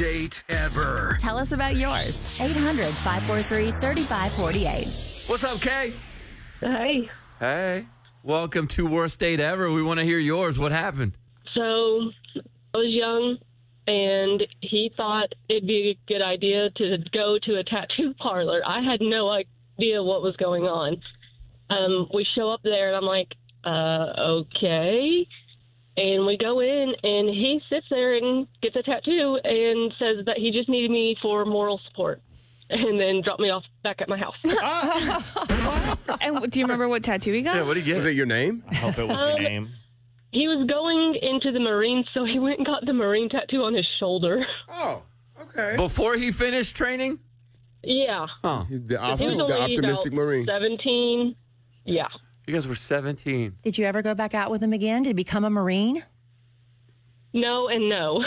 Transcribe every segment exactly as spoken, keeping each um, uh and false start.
date ever. Tell us about yours. eight hundred, five four three, three five four eight. What's up, Kay? Hey. Hey. Welcome to Worst Date Ever. We want to hear yours. What happened? So I was young, and he thought it'd be a good idea to go to a tattoo parlor. I had no idea what was going on. Um, we show up there, and I'm like, uh, okay. And we go in, and he sits there and gets a tattoo and says that he just needed me for moral support, and then dropped me off back at my house. And do you remember what tattoo he got? Yeah, what did he get? Was it your name? I hope it was your Um, name. He was going into the Marines, so he went and got the Marine tattoo on his shoulder. Oh, okay. Before he finished training? Yeah. Oh. He's the, He op- was the only optimistic about Marine. seventeen. Yeah. You guys were seventeen. Did you ever go back out with him again? Did he become a Marine? No and no.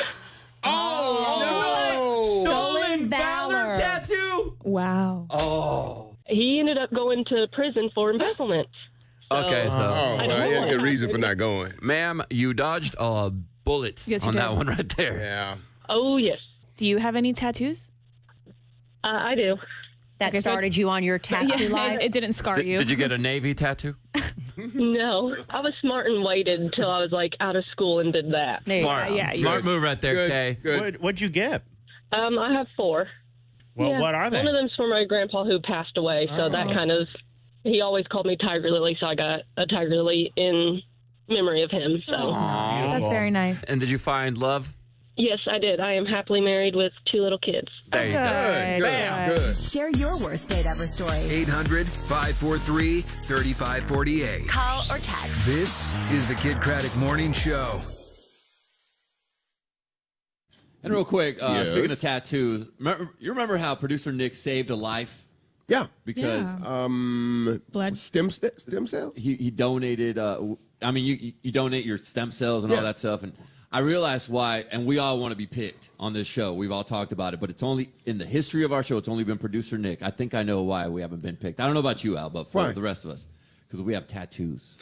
Oh, no! Stolen valor. tattoo? Wow. Oh. He ended up going to prison for embezzlement. Okay, so, Oh, I well, don't he know had a good what reason for happened. not going. ma'am, you dodged a bullet Yes, you on did. that one right there. Yeah. Oh, yes. Do you have any tattoos? Uh, I do. That Okay, so- started you on your tattoo life? It, it didn't scar Did, you. did you get a Navy tattoo? No. I was smart and waited until I was, like, out of school and did that. There you Smart. go. yeah, you- Smart move right there, Good. Kay. Good. What, what'd you get? Um, I have four. Well, Yeah. what are they? One of them's for my grandpa who passed away, so that kind of, he always called me Tiger Lily, so I got a Tiger Lily in memory of him. So, That's very nice. And did you find love? yes, I did. I am happily married with two little kids. There you go. Good, good, good. Share your worst date ever story. eight hundred, five four three, three five four eight. Call or text. This is the Kid Craddock Morning Show. And real quick, uh, Yes. speaking of tattoos, remember, you remember how producer Nick saved a life Yeah. because Um, Blood. stem st- stem cell. he, he donated. Uh, w- I mean, you you donate your stem cells and Yeah. all that stuff, and I realized why. And we all want to be picked on this show. We've all talked about it, but it's only in the history of our show. It's only been producer Nick. I think I know why we haven't been picked. I don't know about you, Al, but for Why? the rest of us, because we have tattoos.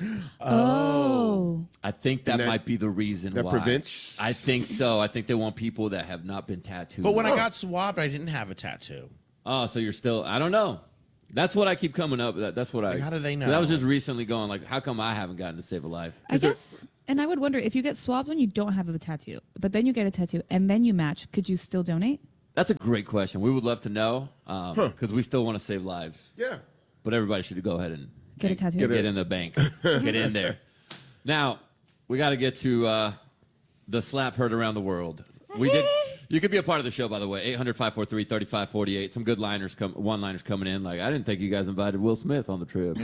Oh. I think that, And that- might be the reason that why. prevents- I think so. I think they want people that have not been tattooed. But when I got swabbed, I didn't have a tattoo. Oh, so you're still, I don't know. That's what I keep coming up. That, that's what I. Like, how do they 'cause know? I was just recently going, like, how come I haven't gotten to save a life? I guess, and I would wonder if you get swabbed when you don't have a tattoo, but then you get a tattoo and then you match, could you still donate? That's a great question. We would love to know because we still want to save lives. Yeah. But everybody should go ahead and Get a and tattoo. Get, Get in the bank. Get in there. Now, we got to get to uh, the slap heard around the world. We did. You could be a part of the show, by the way. eight hundred, five four three, three five four eight. Some good liners come, one-liners coming in. Like, I didn't think you guys invited Will Smith on the trip.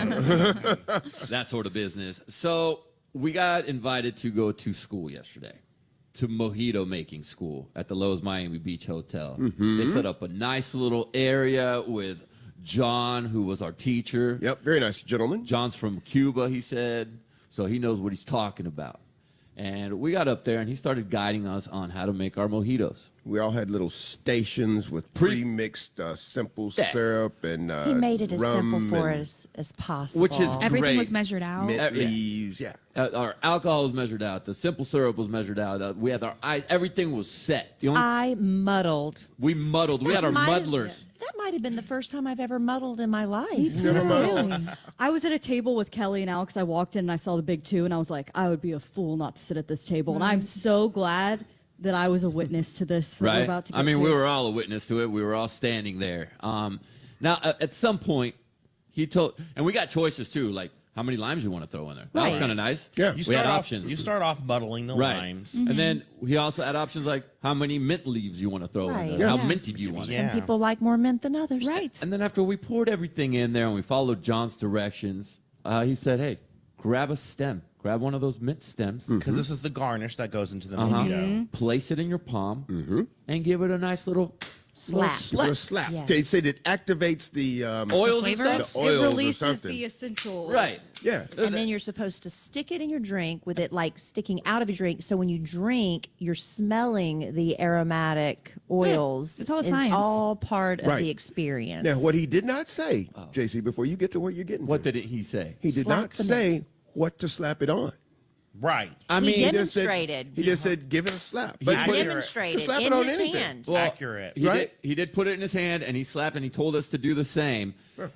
That sort of business. So we got invited to go to school yesterday, to mojito making school at the Lowe's Miami Beach Hotel. They set up a nice little area with John, who was our teacher. Yep. Very nice gentleman. John's from Cuba, he said, so he knows what he's talking about. And we got up there, and he started guiding us on how to make our mojitos. We all had little stations with pre-mixed uh, simple Yeah. syrup and uh, He made it as rum simple for and us as possible. Which is Everything great. was measured out. mint Uh, yeah. leaves. Yeah. Uh, our alcohol was measured out. The simple syrup was measured out. Uh, we had our ice. Everything was set. The only, I muddled. we muddled. We had our That might have- muddlers. That might have been the first time I've ever muddled in my life. Never mind. I was at a table with Kelly and Alex. I walked in and I saw the big two, and I was like, I would be a fool not to sit at this table. And I'm so glad that I was a witness to this. that we're Right. about to I get mean, to. we were all a witness to it. We were all standing there. Um, now, uh, at some point, he told, and we got choices too, like how many limes you want to throw in there. That was Right. kind of nice. Yeah. You we start had off, options. You start off muddling the right. limes. And then he also had options like how many mint leaves you want to throw Right. in there. How Yeah. minty do you want it? Yeah. Some people like more mint than others. Right. And then after we poured everything in there and we followed John's directions, uh, he said, hey, grab a stem. Grab one of those mint stems. Because this is the garnish that goes into the Uh-huh. mojito. Place it in your palm and give it a nice little Slap. slap. Little slap. Yeah. They said it activates the um, Oils and flavors? stuff. The oils It or releases something. the essential. Right. Yeah. And then you're supposed to stick it in your drink with it like sticking out of your drink. So when you drink, you're smelling the aromatic oils. It's all It's science. all part of Right. the experience. Now, what he did not say, J C, before you get to where you're getting What to, did it, he say? he did Slap not the say what to slap it on. Right. I He mean, He just demonstrated. said, he just said, give it a slap. He But accurate. demonstrated slap it in on his anything. hand. well, Accurate. He Right? did, he did put it in his hand, and he slapped, and he told us to do the same.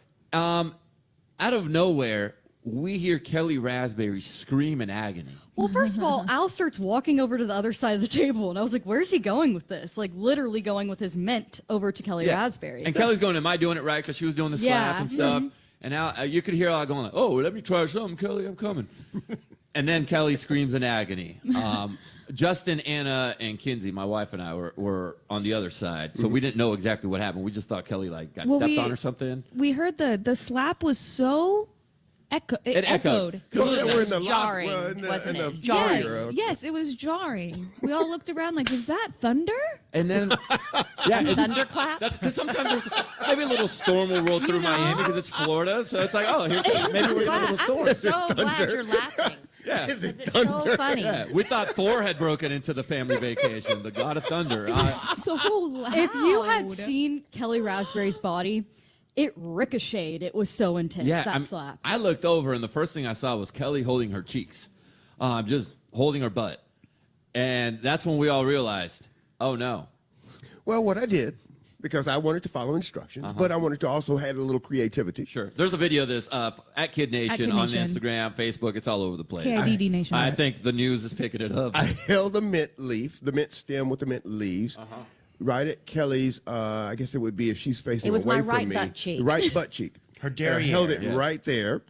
Um, out of nowhere, we hear Kelly Raspberry scream in agony. Well, first of all, Al starts walking over to the other side of the table, and I was like, where's he going with this? Like, literally going with his mint over to Kelly Raspberry. And Kelly's going, am I doing it right? Because she was doing the slap Yeah. and stuff. And now uh, you could hear Al going, like, oh, let me try something, Kelly. I'm coming. And then Kelly screams in agony. Um, Justin, Anna, and Kinsey, my wife and I, were, were on the other side. So we didn't know exactly what happened. We just thought Kelly like got Well, stepped we- on or something. We heard the the slap was so echo. It, It echoed. echoed. Well, we're in the lock, Jarring, well, in the, wasn't in it? the Jarring. foyer. Yes, yes, it was jarring. We all looked around like, is that thunder? And then, yeah, and Thunderclap. that's because sometimes there's maybe a little storm will roll through Miami because it's Florida. So it's like, oh, here, maybe we're in a little storm. I'm so glad you're laughing. Yeah. Is it 'Cause it's so thunder? funny. Yeah, we thought Thor had broken into the family vacation, the god of thunder. I- So loud. If you had seen Kelly Raspberry's body, it ricocheted. It was so intense, yeah, that I'm- slap. I looked over, and the first thing I saw was Kelly holding her cheeks, um, just holding her butt. And that's when we all realized, oh, no. Well, what I did, because I wanted to follow instructions, but I wanted to also add a little creativity. Sure. There's a video of this uh, at Kid Nation Kid on Nation. Instagram, Facebook. It's all over the place. K I D D Nation. I think the news is picking it up. I held the mint leaf, the mint stem with the mint leaves, right at Kelly's, uh, I guess it would be if she's facing It was away my from right me. butt cheek. Right butt cheek. Her And I derriere. held it Yeah. right there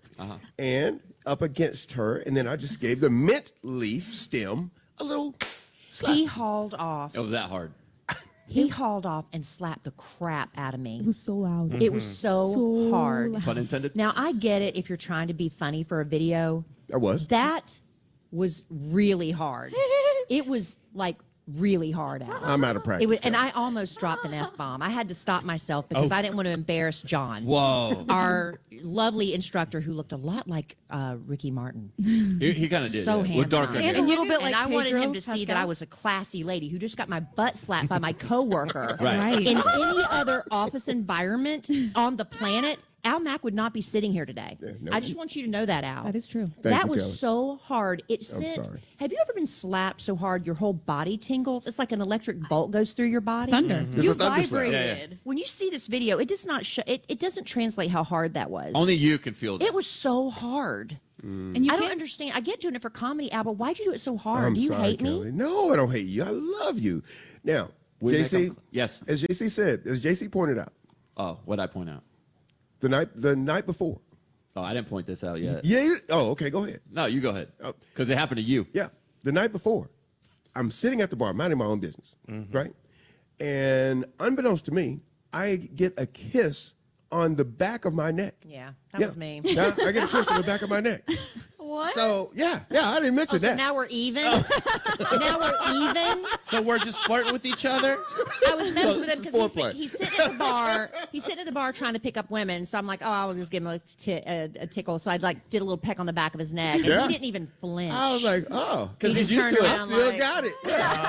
and up against her, and then I just gave the mint leaf stem a little slap. He hauled off. It was that hard. He hauled off and slapped the crap out of me. It was so loud. It was so, So hard. loud. Pun intended. Now I get it if you're trying to be funny for a video. I was. That was really hard. It was like really hard out. I'm out of practice. It was, and now. I almost dropped an F bomb. I had to stop myself because Oh. I didn't want to embarrass John, Whoa. our lovely instructor who looked a lot like uh, Ricky Martin. He, he kind of did. So yeah. handsome. With darker And hair. a little bit and like I wanted Pedro him to see that Pascal. I was a classy lady who just got my butt slapped by my coworker. Right. Right. In any other office environment on the planet, Al Mack would not be sitting here today. no. I just want you to know that, Al. That is true. Thank that you, was Kelly. so hard. It sent. sorry. Have you ever been slapped so hard your whole body tingles? It's like an electric bolt goes through your body. Thunder. It's You a thunder slap. vibrated. When you see this video, it does not. Sh- it, it doesn't translate how hard that was. Only you can feel that. It was so hard. And you I don't can't understand. I get doing it for comedy, Al, but why'd you do it so hard? I'm do you sorry, hate Kelly. me? No, I don't hate you. I love you. Now, We make J C, them- yes. as J C said, as J C pointed out, Oh, what'd I point out? the night the night before. Oh, I didn't point this out yet. Yeah. you- Oh, okay. Go ahead. No, you go ahead. Oh. Because it happened to you. Yeah, the night before, I'm sitting at the bar, minding my own business, right? And unbeknownst to me, I get a kiss on the back of my neck. Yeah, that was me. Now, I get a kiss on the back of my neck. What? So yeah, yeah, I didn't mention Oh, so that. now we're even. now we're even. So we're just flirting with each other? I was messing with him this is because foreplay. he's, he's sitting at the bar. He's sitting at the bar trying to pick up women. So I'm like, oh, I'll just give him a, t- a, a tickle. So I like did a little peck on the back of his neck, and Yeah. he didn't even flinch. I was like, oh, Because He he's just used turned to it. I around. still like- got it.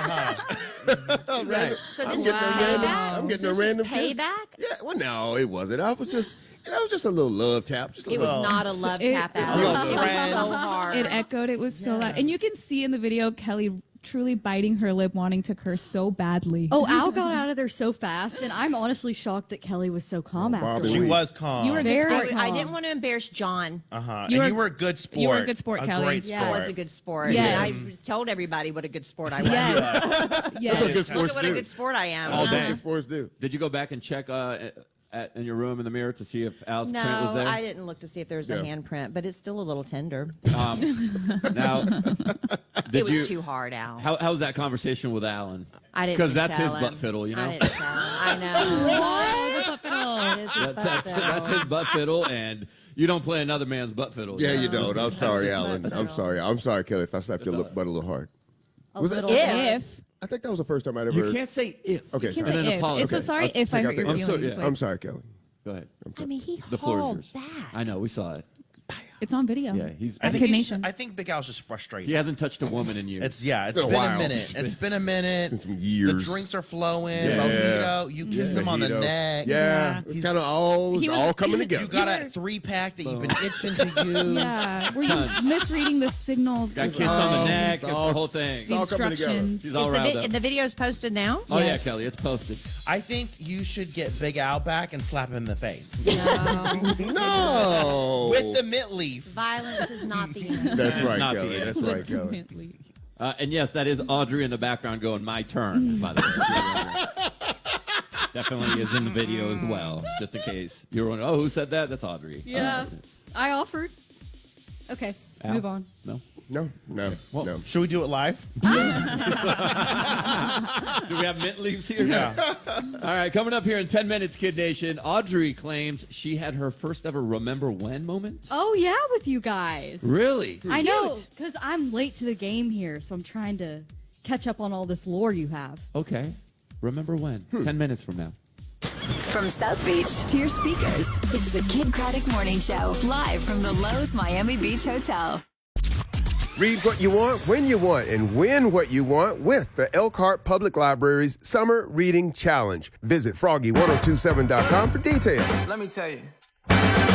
Yeah. Right. So this I'm is getting a random. payback? I'm getting This a is random kiss. payback? Yeah. Well, no, it wasn't. I was just, that was just a little love tap. Just a It little. was not a love It- tap out. it- It Love was friend. so hard. It echoed. It was so loud. And you can see in the video Kelly truly biting her lip, wanting to curse so badly. Oh, Al got out of there so fast, and I'm honestly shocked that Kelly was so calm Bobby, after. She we- was calm. You were a good Very sport. I calm. didn't want to embarrass John. Uh-huh. You and were- you were a good sport. you were a good sport, a Kelly. great Yeah. sport. I was a good sport. Yes. I just told everybody what a good sport I was. Yes. yes. Good Look sports at what a do. good sport I am. All That's what day. good sports do. Did you go back and check uh, at, in your room in the mirror to see if Al's print was No, there? I didn't look to see if there was a Yeah. handprint, but it's still a little tender. Um, now, did it was you? too hard, Al. How, how was that conversation with Alan? I didn't Because that's his tell butt him. fiddle, you know. I didn't tell him. I know. The butt fiddle. It is his That's, butt that's, fiddle. that's his butt fiddle, and you don't play another man's butt fiddle. Yeah, know? you don't. I'm sorry, just Alan. not I'm so. sorry. I'm sorry, Kelly, if I slapped your all li- right. butt a little hard. A Was it- little If. bit. If. I think that was the first time I'd ever. You can't say if. Okay, You can sorry. And say then if. apologize. It's a sorry I'll if I take out hurt your the- I'm so- feelings. yeah. like- I'm sorry, Kelly. Go ahead. I mean, he The floor is hauled yours. back. I know. We saw it. It's on video. Yeah, he's. I At think, Kid he's, Nation. I think Big Al's just frustrated. He hasn't touched a woman in years. It's yeah, it's been been, a a, while. minute. It's It's been- been, a minute. been some years. The drinks are flowing. Yeah. Mojito. You kissed him on the Mojito. neck. Yeah, it's He's- kind of all He was- all coming together. You got a three pack that you've been itching to use. Yeah, were you misreading the signals? Got as kissed on the well? neck. it's It's all- the whole thing. The all coming together. instructions. She's all the, riled vi- up. the video's posted now. Oh yeah, Yes. Kelly, it's posted. I think you should get Big Al back and slap him in the face No. with the mint leaf. Violence is not the answer. That's right, Not Kelly. the That's right, Kelly. Uh, and yes, that is Audrey in the background going, my turn, by the way. Definitely is in the video as well, just in case you were wondering, oh, who said that? That's Audrey. Yeah, I offered. Okay, Al? move on. No? No, no, Well, no. Should we do it live? Do we have mint leaves here? Yeah. All right, coming up here in ten minutes, Kid Nation, Audrey claims she had her first ever remember when moment. Oh yeah, with you guys. Really? I know, because I'm late to the game here, so I'm trying to catch up on all this lore you have. Okay. Remember when? ten minutes from now. From South Beach to your speakers, it's the Kid Craddock Morning Show, live from the Lowe's Miami Beach Hotel. Read what you want, when you want, and win what you want with the Elkhart Public Library's Summer Reading Challenge. Visit froggy ten twenty-seven dot com for details. Let me tell you.